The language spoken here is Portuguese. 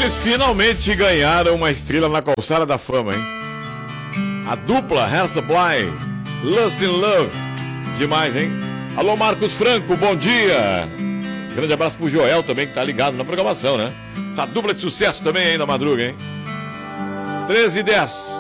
Dois finalmente ganharam uma estrela na calçada da fama, hein? A dupla Hair Supply, Lust in Love. Demais, hein? Alô, Marcos Franco, bom dia. Grande abraço pro Joel também, que tá ligado na programação, né? Essa dupla de sucesso também aí na madruga, hein? 13h10.